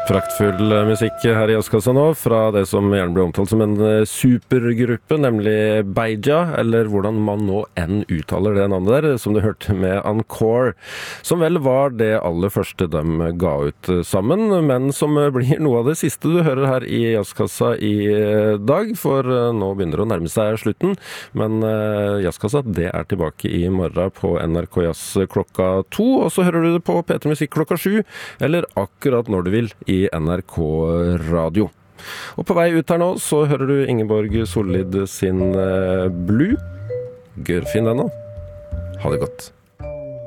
Praktfull musikk her i Jazzkassa nå, fra det som gjerne ble omtalt som en supergruppe, nemlig Beija, eller hvordan man nå enn uttaler det navnet der, som du hørte med Encore, som vel var det aller første de ga ut sammen, men som blir noe av det siste du hører her i Jazzkassa i dag, for nå begynner det å nærme seg slutten, men Jazzkassa, det er tilbake i morgen på NRK Jazz klokka 2, og så hører du det på P3 Musikk klokka 7, eller akkurat når du vil i NRK Radio. Og på vei ut her nå så hører du Ingeborg Sollid sin Blue. Gørfin den nå. Ha det godt.